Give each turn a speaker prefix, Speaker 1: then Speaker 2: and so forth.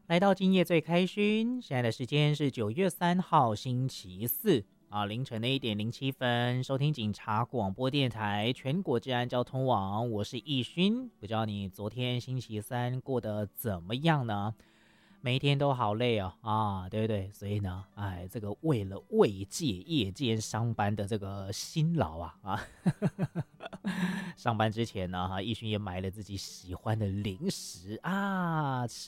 Speaker 1: 来到今夜最开勋，现在的时间是9月3号星期四啊，凌晨的1:07，收听警察广播电台全国治安交通网，我是易勋。不知道你昨天星期三过得怎么样呢？每一天都好累哦啊，对不对？所以呢，这个为了慰藉夜间上班的这个辛劳上班之前呢，易勋也买了自己喜欢的零食啊，吃